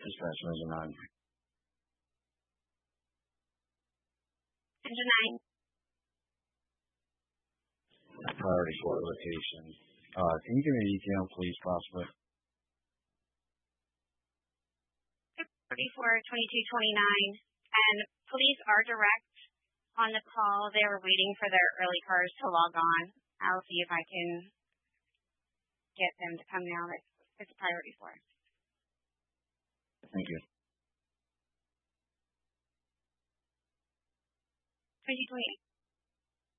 Dispatch engine 9. Engine 9. Priority 4 location. Can you give me an ETA, please, possibly? 34-2229. And police are direct on the call. They were waiting for their early cars to log on. I'll see if I can get them to come now. It's a priority 4. Thank you. 2028.